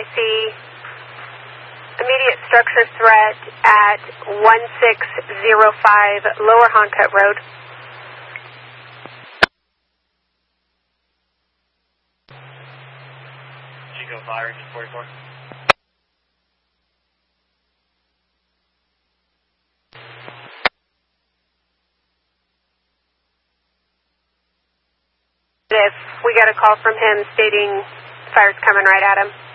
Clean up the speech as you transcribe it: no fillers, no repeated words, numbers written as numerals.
I see immediate structure threat at 1605 Lower Honcut Road. Chico Fire Engine 44. If we got a call from him stating fire's coming right at him.